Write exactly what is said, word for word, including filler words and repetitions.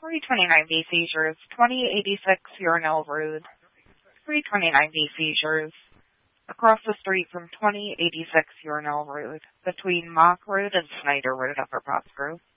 three twenty-nine B seizures, twenty eighty-six Urinal Road. three twenty-nine B seizures across the street from twenty eighty-six Urinal Road, between Mock Road and Snyder Road, Upper Pottsgrove.